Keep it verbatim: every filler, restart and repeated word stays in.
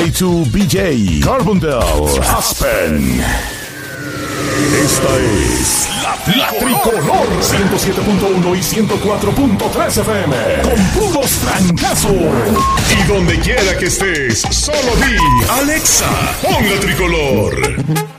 to B J Carbondale Aspen. Esta es La, la Tricolor ciento siete punto uno y ciento cuatro punto tres F M. Con puros trancazos. Y donde quiera que estés, solo di Alexa, pon La Tricolor.